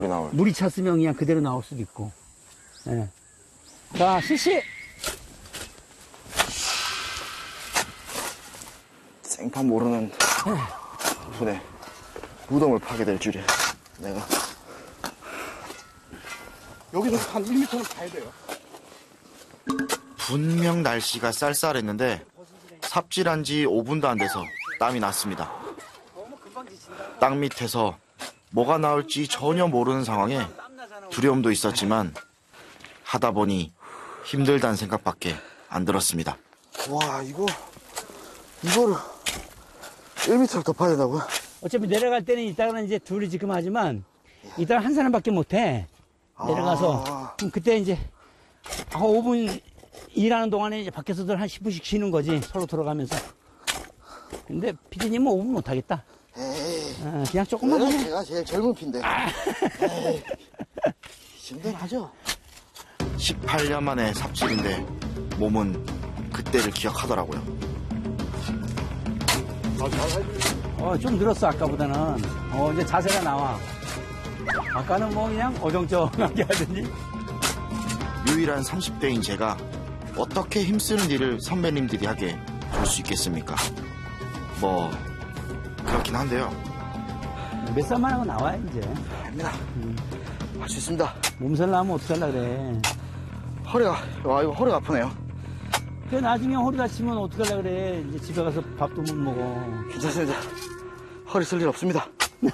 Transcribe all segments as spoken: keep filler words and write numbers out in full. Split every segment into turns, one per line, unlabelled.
나와요.
물이 찼으면 그냥 그대로 나올 수도 있고. 예. 자, 실시!
생판 모르는 분에 무덤을 파게 될 줄이야, 내가.
여기서 한 일 미터는 가야 돼요.
분명 날씨가 쌀쌀했는데 삽질한 지 오 분도 안 돼서 땀이 났습니다. 땅 밑에서 뭐가 나올지 전혀 모르는 상황에 두려움도 있었지만 하다 보니 힘들다는 생각밖에 안 들었습니다.
와, 이거, 이거를 일 미터를 더 파야 된다고요?
어차피 내려갈 때는 이따가는 이제 둘이 지금 하지만 이따가 한 사람밖에 못 해. 내려가서.
아.
그럼 그때 이제 한 오 분 일하는 동안에 이제 밖에서도 한 십 분씩 쉬는 거지. 서로 돌아가면서. 근데 피디님은 오 분 못 하겠다.
에이.
어, 그냥 조금만 하면.
제가 제일 젊은 피인데. 에이. 힘들하죠?
십팔 년 만에 삽질인데 몸은 그때를 기억하더라고요.
어, 좀 늘었어, 아까보다는. 어, 이제 자세가 나와. 아까는 뭐 그냥 어정쩡하게 하더니.
유일한 삼십 대인 제가 어떻게 힘쓰는 일을 선배님들이 하게 줄 수 있겠습니까? 뭐 그렇긴 한데요.
몇 살만 하고 나와, 이제.
아닙니다. 할 수 있습니다.
몸살 나면 어떡하려 그래.
허리가, 와, 이거 허리가 아프네요.
그 나중에 허리 다치면 어떡하려 그래. 이제 집에 가서 밥도 못 먹어.
괜찮습니다. 허리 쓸 일 없습니다.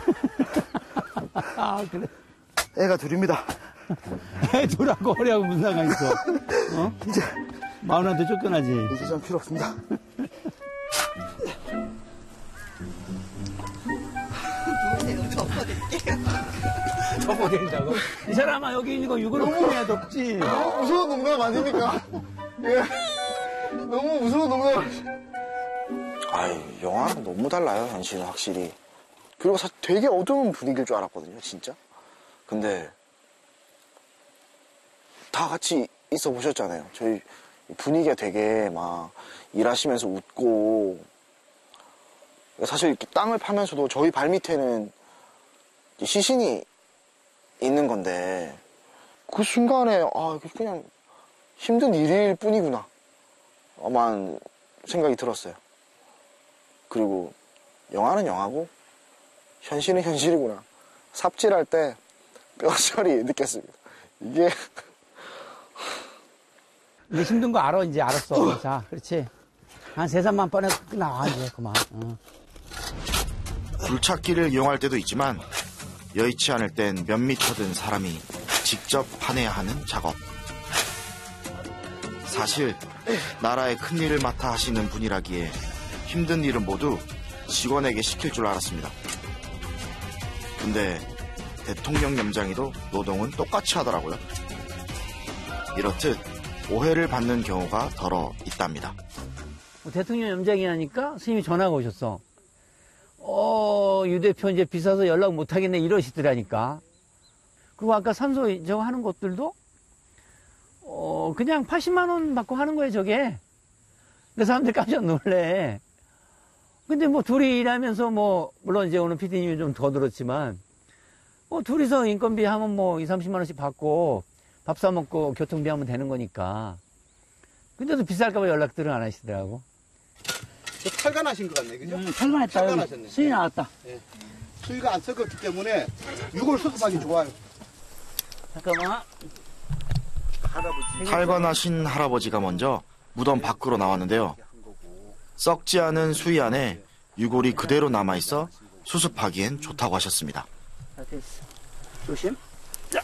아, 그래.
애가 둘입니다.
애 둘하고 허리하고 무슨 상관 있어. 어?
이제,
마누라한테 쫓겨나지.
이제 좀 필요 없습니다.
덮어댄다고? 이 사람아, 여기 있는 거 이거로 크게 덮지.
너무 무서운 농담 아닙니까? 예. 너무 무서운 농담. 아이, 영화랑 너무 달라요, 현실은 확실히. 그리고 사실 되게 어두운 분위기일 줄 알았거든요, 진짜. 근데 다 같이 있어 보셨잖아요. 저희 분위기가 되게 막 일하시면서 웃고, 사실 이렇게 땅을 파면서도 저희 발 밑에는 시신이 있는 건데 그 순간에 아 그냥 힘든 일일 뿐이구나 만 생각이 들었어요. 그리고 영화는 영화고 현실은 현실이구나. 삽질할 때 뼈저리 느꼈습니다. 이게
이제 힘든 거 알아, 이제 알았어. 자, 그렇지. 한 세 잔만 뻔해서 나와, 이제 그만. 어.
굴착기를 이용할 때도 있지만 여의치 않을 땐 몇 미터든 사람이 직접 파내야 하는 작업. 사실 나라의 큰 일을 맡아 하시는 분이라기에 힘든 일은 모두 직원에게 시킬 줄 알았습니다. 근데 대통령 염장이도 노동은 똑같이 하더라고요. 이렇듯 오해를 받는 경우가 더러 있답니다.
대통령 염장이 하니까 스님이 전화가 오셨어. 어, 유 대표 이제 비싸서 연락 못 하겠네 이러시더라니까. 그리고 아까 산소 저거 하는 것들도 어, 그냥 팔십만 원 받고 하는 거예요, 저게. 근데 사람들이 깜짝 놀래. 근데 뭐 둘이 일하면서 뭐, 물론 이제 오늘 피디님이 좀 더 들었지만, 뭐 둘이서 인건비 하면 뭐 이삼십만 원씩 받고 밥 사 먹고 교통비 하면 되는 거니까. 근데도 비쌀까봐 연락들을 안 하시더라고.
저 탈관하신 것 같네, 그죠?
음, 탈관했다.
탈관하셨네.
수위 나왔다.
예. 수위가 안 썩었기 때문에 유골 수습하기 좋아요.
잠깐만.
탈관하신 할아버지가 먼저 무덤 밖으로 나왔는데요. 썩지 않은 수위 안에 유골이 그대로 남아있어 수습하기엔 좋다고 하셨습니다.
자, 됐어. 조심. 자.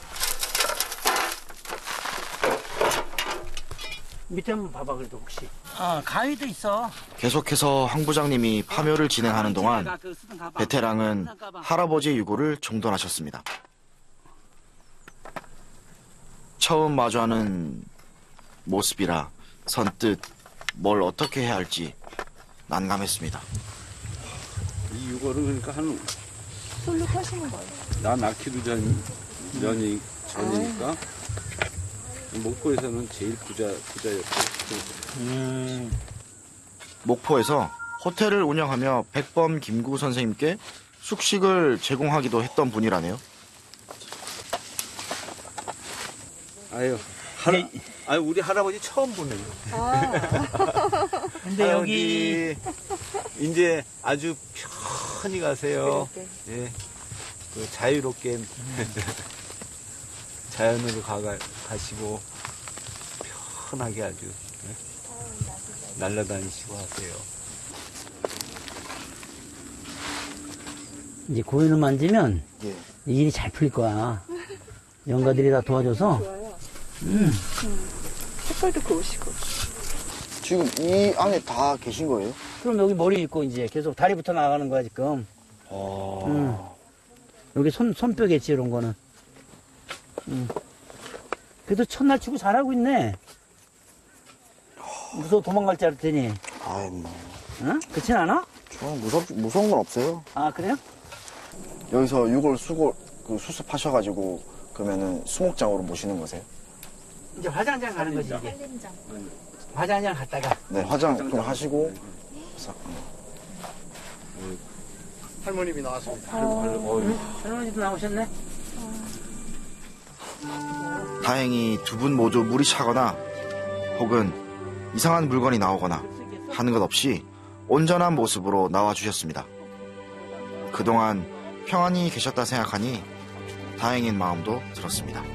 밑에 한번 봐봐, 그래도 혹시. 어, 가위도 있어.
계속해서 황 부장님이 파묘를 진행하는 동안 베테랑은 할아버지의 유골을 정돈하셨습니다. 처음 마주하는 모습이라 선뜻 뭘 어떻게 해야 할지 난감했습니다.
이 유골은 그러니까 한
솔로 하시는 거예요?
나 낳기도 전 전이 전이니까 목포에서는 제일 부자 부자였고.
음. 목포에서 호텔을 운영하며 백범 김구 선생님께 숙식을 제공하기도 했던 분이라네요.
아유, 할, 아유, 우리 할아버지 처음 보네요.
근데 여기
이제 아주 편히 가세요.
그러게.
예. 그 자유롭게 자연으로 가, 가시고 편하게 아주 예? 날아다니시고 하세요.
이제 고인을 만지면
예.
이 일이 잘 풀릴 거야. 영가들이 다 도와줘서.
좋아요.
음.
색깔도 좋으시고.
지금 이 안에 다 계신 거예요?
그럼 여기 머리 있고 이제 계속 다리부터 나가는 거야 지금.
아.
음. 여기 손 손뼉겠지 이런 거는. 음. 그래도 첫날 치고 잘하고 있네. 무서워 도망갈 줄 알았더니.
아이, 뭐.
응? 그렇진 않아?
저는 무섭, 무서운 건 없어요.
아 그래요?
여기서 유골 수골, 그 수습하셔가지고, 그러면은 수목장으로 모시는 거세요?
이제 화장장 가는 거지 이게.
살림장.
화장장 갔다가.
네, 화장 좀 하시고, 싹. 할머님이 나왔습니다.
할머니도 나오셨네.
다행히 두 분 모두 물이 차거나 혹은 이상한 물건이 나오거나 하는 것 없이 온전한 모습으로 나와주셨습니다. 그동안 평안히 계셨다 생각하니 다행인 마음도 들었습니다.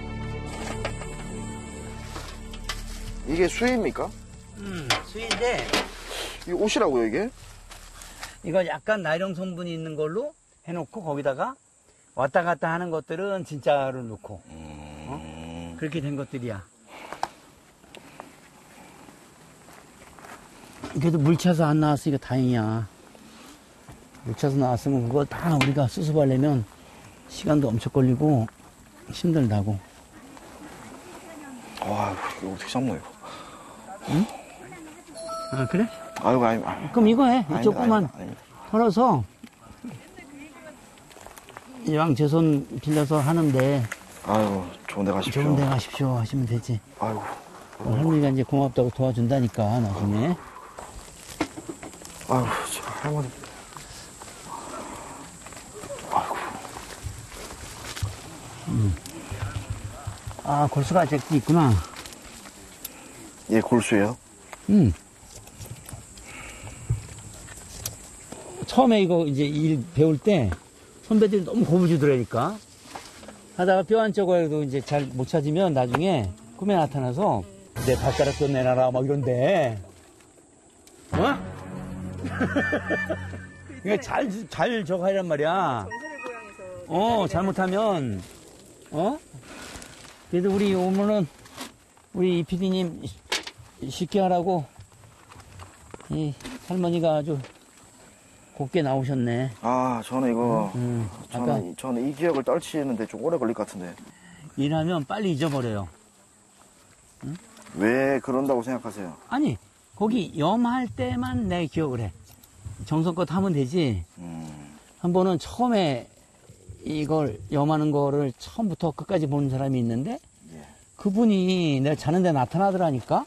이게 수입니까?
음, 수인데
이게 옷이라고요, 이게?
이거 약간 나일론 성분이 있는 걸로 해놓고 거기다가 왔다 갔다 하는 것들은 진짜로 넣고 어? 그렇게 된 것들이야. 그래도 물 차서 안 나왔으니까 다행이야. 물 차서 나왔으면 그거 다 우리가 수습하려면 시간도 엄청 걸리고 힘들다고.
와, 이거 어떻게 잡노, 이거?
아 그래?
아이고, 아니, 아니.
그럼 이거 해. 이쪽
아닙니다,
거만
아닙니다, 아닙니다.
털어서 이왕 제 손 빌려서 하는데
아이고, 좋은 데 가십시오.
좋은 데 가십시오 하시면 되지.
아이고.
어, 할머니가 이제 고맙다고 도와준다니까 나중에.
아이고, 저 할머니. 아이고.
아 골수가 아직도 있구나.
얘 골수예요?
음. 처음에 이거 이제 일 배울 때 선배들이 너무 겁을 주더라니까. 하다가 뼈 한쪽에도 이제 잘 못 찾으면 나중에 꿈에 나타나서 내 발가락도 내놔라 막 이런데. 어? 이거 잘, 잘 저거 하란 말이야. 어, 잘못하면, 어? 그래도 우리 오면은, 우리 이 피디님 쉽게 하라고, 이 할머니가 아주 곱게 나오셨네.
아, 저는 이거,
음, 아까
저는, 저는 이 기억을 떨치는데 좀 오래 걸릴 것 같은데.
일하면 빨리 잊어버려요.
왜 그런다고 생각하세요?
아니, 거기 염할 때만 내 기억을 해. 정성껏 하면 되지.
음,
한 번은 처음에 이걸 염하는 거를 처음부터 끝까지 보는 사람이 있는데,
예.
그분이 내가 자는데 나타나더라니까?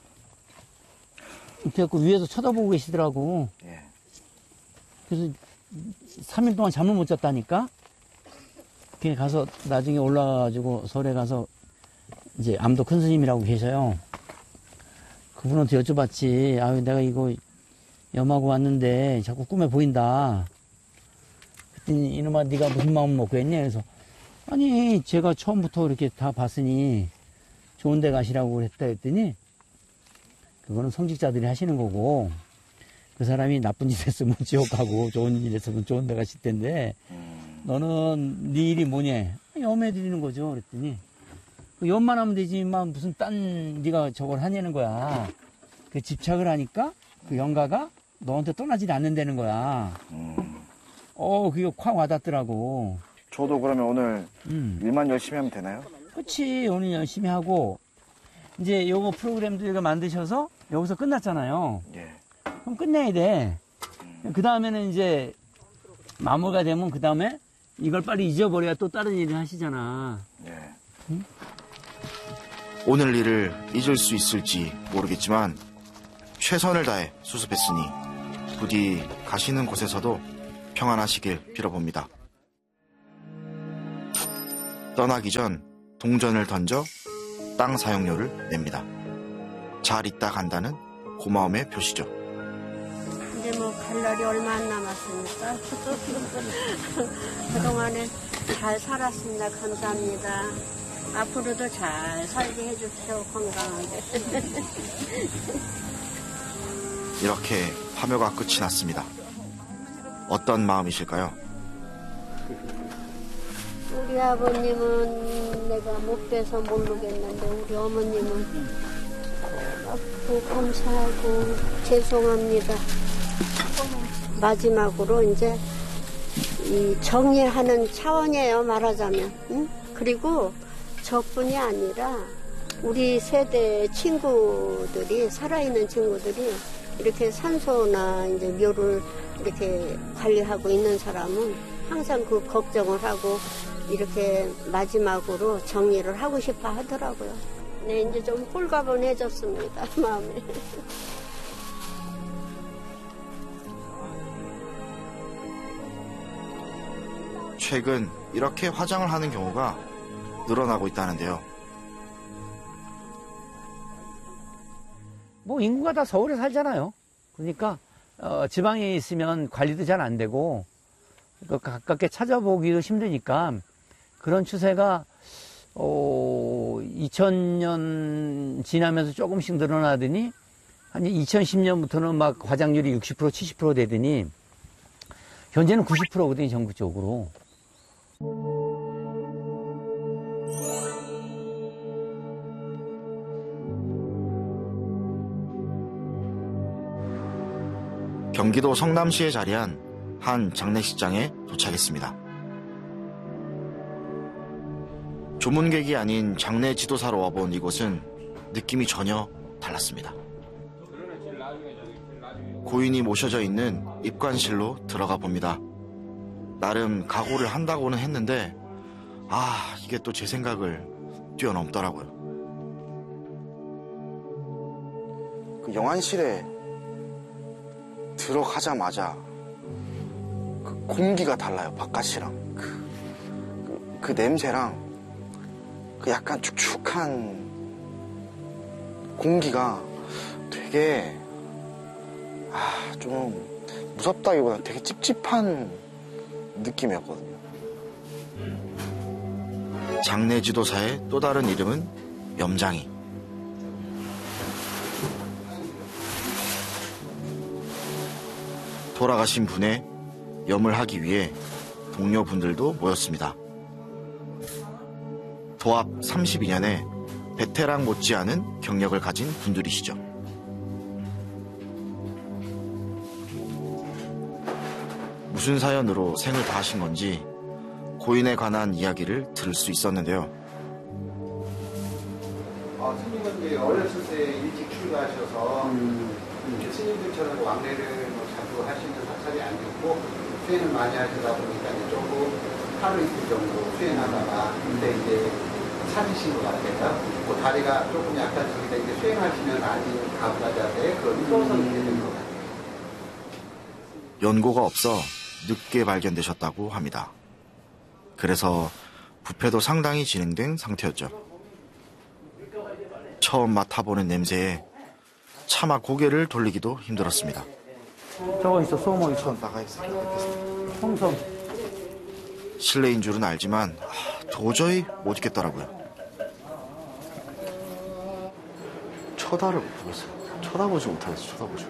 그래갖고 위에서 쳐다보고 계시더라고.
예.
그래서 삼 일 동안 잠을 못 잤다니까? 그게 가서 나중에 올라가가지고 서울에 가서 이제 암도 큰 스님이라고 계셔요. 그분한테 여쭤봤지. 아유, 내가 이거 염하고 왔는데 자꾸 꿈에 보인다. 그랬더니 이놈아 네가 무슨 마음 먹고 했냐? 그래서 아니 제가 처음부터 이렇게 다 봤으니 좋은 데 가시라고 그랬다 했더니 그거는 성직자들이 하시는 거고 그 사람이 나쁜 짓 했으면 지옥 가고 좋은 일 했으면 좋은 데 가실 텐데 너는 네 일이 뭐냐? 염해 드리는 거죠. 그랬더니 그 염만 하면 되지만 무슨 딴 네가 저걸 하냐는 거야. 그 집착을 하니까 그 영가가 너한테 떠나질 않는다는 거야.
음.
어, 그게 확 와닿더라고.
저도 그러면 오늘
음.
일만 열심히 하면 되나요?
그치. 오늘 열심히 하고 이제 요거 프로그램도 이거 만드셔서 여기서 끝났잖아요.
예.
그럼 끝내야 돼. 그 다음에는 이제 마무리가 되면 그 다음에 이걸 빨리 잊어버려야 또 다른 일을 하시잖아.
예.
오늘 일을 잊을 수 있을지 모르겠지만 최선을 다해 수습했으니 부디 가시는 곳에서도 평안하시길 빌어봅니다. 떠나기 전 동전을 던져 땅 사용료를 냅니다. 잘 있다 간다는 고마움의 표시죠.
이제 뭐 갈 날이 얼마 안 남았으니까 그동안에 잘 살았습니다. 감사합니다. 앞으로도 잘 살게 해주십시오. 건강하게.
이렇게 화묘가 끝이 났습니다. 어떤 마음이실까요?
우리 아버님은 내가 못 뵈서 모르겠는데 우리 어머님은 고맙고 감사하고 죄송합니다. 마지막으로 이제 이 정리하는 차원이에요, 말하자면. 응? 그리고 저뿐이 아니라 우리 세대 친구들이, 살아있는 친구들이 이렇게 산소나 이제 묘를 이렇게 관리하고 있는 사람은 항상 그 걱정을 하고 이렇게 마지막으로 정리를 하고 싶어 하더라고요. 네, 이제 좀 홀가분해졌습니다, 마음이.
최근 이렇게 화장을 하는 경우가 늘어나고 있다는데요.
뭐 인구가 다 서울에 살잖아요. 그러니까 어, 지방에 있으면 관리도 잘 안 되고 가깝게 찾아보기도 힘드니까 그런 추세가 어, 이천 년 지나면서 조금씩 늘어나더니 한 이천십 년부터는 막 화장률이 육십 퍼센트, 칠십 퍼센트 되더니 현재는 구십 퍼센트거든요, 전국적으로.
경기도 성남시에 자리한 한 장례식장에 도착했습니다. 조문객이 아닌 장례 지도사로 와본 이곳은 느낌이 전혀 달랐습니다. 고인이 모셔져 있는 입관실로 들어가 봅니다. 나름 각오를 한다고는 했는데 아, 이게 또 제 생각을 뛰어넘더라고요.
그 영안실에 들어가자마자 그 공기가 달라요. 바깥이랑 그, 그, 그 냄새랑 그 약간 축축한 공기가 되게 아, 좀 무섭다기보다 되게 찝찝한 느낌이었거든요.
장례 지도사의 또 다른 이름은 염장이. 돌아가신 분의 염을 하기 위해 동료분들도 모였습니다. 도합 삼십이 년에 베테랑 못지않은 경력을 가진 분들이시죠. 무슨 사연으로 생을 다하신 건지 고인에 관한 이야기를 들을 수 있었는데요.
어, 스님은 이제 어렸을 때 일찍 출가하셔서 음. 스님들처럼 왕래를 뭐 자주 하시는 사찰이 아니었고 수행을 많이 하시다 보니까 이제 조금 하루 이틀 정도 수행하다가 근데 이제 찾으신 것 같아요. 그 다리가 조금 약간 저기다 이제 수행하시면 아직 가부가자세 그런 효성이 있게 된 것 같아요.
연고가 없어 늦게 발견되셨다고 합니다. 그래서 부패도 상당히 진행된 상태였죠. 처음 맡아보는 냄새에 차마 고개를 돌리기도 힘들었습니다.
저거 있어, 소모 있어.
나가 있어.
홍섬.
실례인 줄은 알지만 도저히 못 있겠더라고요.
쳐다를 못 보겠어요. 쳐다보지 못하겠어. 쳐다보지.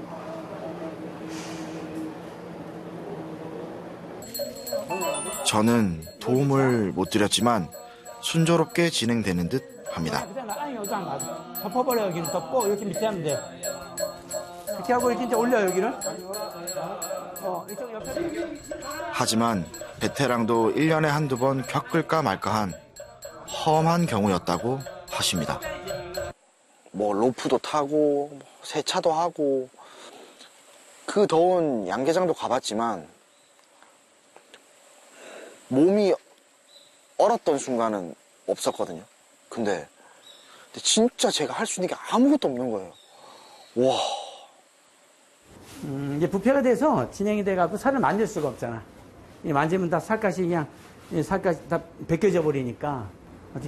저는 도움을 못 드렸지만 순조롭게 진행되는 듯 합니다.
덮어버려, 여기는 덮고 이렇게 밑에 하면 돼. 이렇게 하고 이렇게 이제 올려, 여기를. 어, 이쪽 옆에.
하지만 베테랑도 일 년에 한두 번 겪을까 말까한 험한 경우였다고 하십니다.
뭐 로프도 타고 세차도 하고 그 더운 양계장도 가봤지만 몸이 얼었던 순간은 없었거든요. 근데, 근데 진짜 제가 할 수 있는 게 아무것도 없는 거예요. 와.
음, 이제 부패가 돼서 진행이 돼갖고 살을 만질 수가 없잖아. 이 만지면 다 살갗이 그냥, 이 살갗이 다 벗겨져 버리니까.